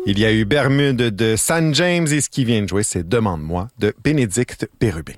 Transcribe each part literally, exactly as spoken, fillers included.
Il y a eu Bermude de San James et ce qui vient de jouer, c'est Demande-moi de Bénédicte Bérubé.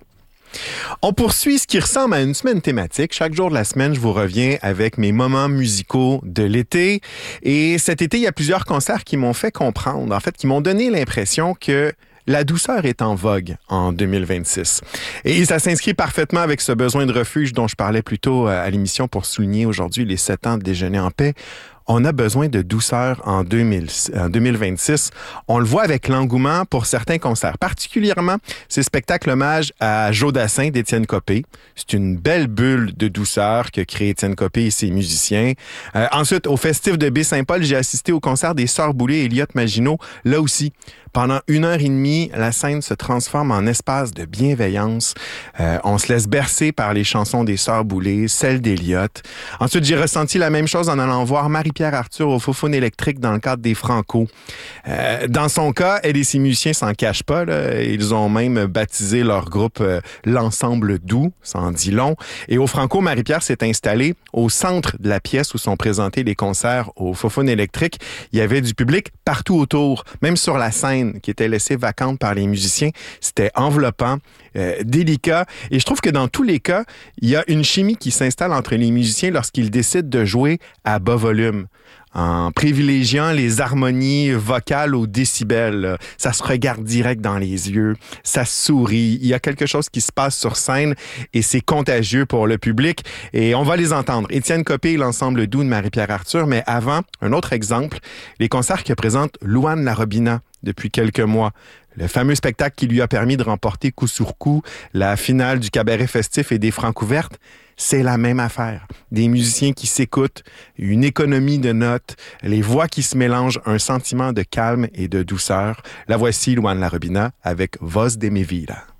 On poursuit ce qui ressemble à une semaine thématique. Chaque jour de la semaine, je vous reviens avec mes moments musicaux de l'été. Et cet été, il y a plusieurs concerts qui m'ont fait comprendre, en fait, qui m'ont donné l'impression que la douceur est en vogue en deux mille vingt-six. Et ça s'inscrit parfaitement avec ce besoin de refuge dont je parlais plus tôt à l'émission pour souligner aujourd'hui les sept ans de Déjeuner en paix. On a besoin de douceur en, deux mille, en deux mille vingt-six. On le voit avec l'engouement pour certains concerts, particulièrement ces spectacles hommage à Joe Dassin d'Étienne Copé. C'est une belle bulle de douceur que crée Étienne Copé et ses musiciens. Euh, ensuite, au Festif de Baie-Saint-Paul, j'ai assisté au concert des Sœurs Boulay et Elliott Maginot. Là aussi, pendant une heure et demie, la scène se transforme en espace de bienveillance. Euh, on se laisse bercer par les chansons des Sœurs Boulay, celles d'Elliott. Ensuite, j'ai ressenti la même chose en allant voir Marie-Pierre Arthur au Faux-Faune électrique dans le cadre des Franco. Euh, dans son cas, elle et ses musiciens s'en cachent pas, là. Ils ont même baptisé leur groupe euh, l'Ensemble Doux, ça en dit long. Et au Franco, Marie-Pierre s'est installée au centre de la pièce où sont présentés les concerts au Faux-Faune électrique. Il y avait du public partout autour, même sur la scène qui était laissée vacante par les musiciens. C'était enveloppant, euh, délicat. Et je trouve que dans tous les cas, il y a une chimie qui s'installe entre les musiciens lorsqu'ils décident de jouer à bas volume, en privilégiant les harmonies vocales au décibel. Ça se regarde direct dans les yeux, ça sourit, il y a quelque chose qui se passe sur scène et c'est contagieux pour le public et on va les entendre. Étienne Copé et l'Ensemble Doux de Marie-Pierre Arthur, mais avant, un autre exemple, les concerts que présente Louane Larobina depuis quelques mois. Le fameux spectacle qui lui a permis de remporter coup sur coup la finale du cabaret festif et des Francouvertes, c'est la même affaire. Des musiciens qui s'écoutent, une économie de notes, les voix qui se mélangent, un sentiment de calme et de douceur. La voici, Louane Larobina, avec Voz de mi vida.